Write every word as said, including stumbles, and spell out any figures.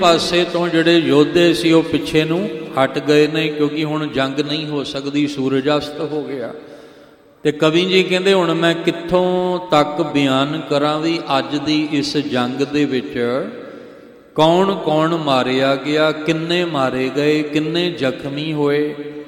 ਪਾਸੇ ਤੋਂ ਜਿਹੜੇ ਯੋਧੇ ਸੀ ਉਹ ਪਿੱਛੇ ਨੂੰ ਹਟ ਗਏ ਨੇ, ਕਿਉਂਕਿ ਹੁਣ ਜੰਗ ਨਹੀਂ ਹੋ ਸਕਦੀ, ਸੂਰਜ ਅਸਤ ਹੋ ਗਿਆ। ਤੇ ਕਵੀ ਜੀ ਕਹਿੰਦੇ ਹੁਣ ਮੈਂ ਕਿੱਥੋਂ ਤੱਕ ਬਿਆਨ ਕਰਾਂ ਵੀ ਅੱਜ ਦੀ ਇਸ ਜੰਗ ਦੇ ਵਿੱਚ ਕੌਣ ਕੌਣ ਮਾਰਿਆ ਗਿਆ, ਕਿੰਨੇ ਮਾਰੇ ਗਏ, ਕਿੰਨੇ ਜ਼ਖਮੀ ਹੋਏ।